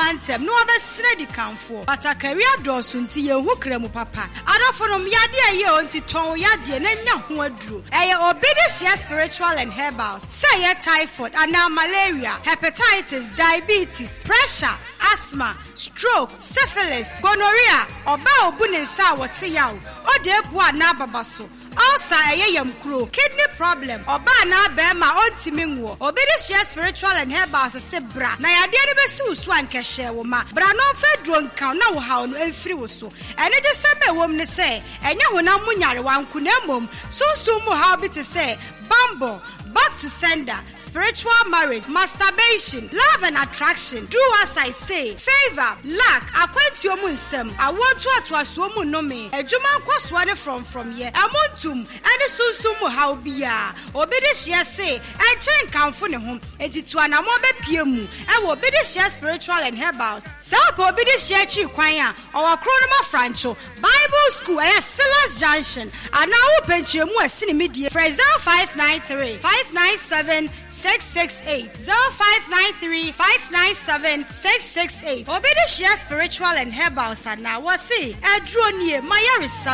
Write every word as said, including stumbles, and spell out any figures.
wantem no obesre di kanfo atakari adoso nti ye hu kremu papa adofonom yade aye onti ton yade na nya ho aduro eye obedient spiritual and herbals say ye typhoid and malaria hepatitis diabetes pressure asthma stroke syphilis gonorrhea oba obunensa wote yawo ode ebu ana babaso ulcer ayeyam kro kidney problem oba na be ma ontimi nwo obedient spiritual and herbals se bra na yade ne besi usu ankehye wo ma bra no fedro nkan na wo hawo no emfiri wo so ene je seme wom ne se enye honam munyare wanku na mom sunsun mu ha bi te se bambo back to sender, spiritual marriage, masturbation, love and attraction. Do as I say. Favor, lack, akwentio mu nsem. Awon to atwaso mu no me. Ejuma kwaswane from from here. Amontum, ene sunsun mu ha obia. Obede hia say, enchen kanfo ne ho. Enti to anamo be pie mu. E wo obede hia spiritual and herbals. Sa obede hia chi kwan a, owa kronoma francho. Bible school e Silas Junction. Ana wo penchie mu asini medie. Fraser five nine three five nine seven six six eight zero five nine three five nine seven six six eight. Obedient spiritual and herbals and now was see a drone ye my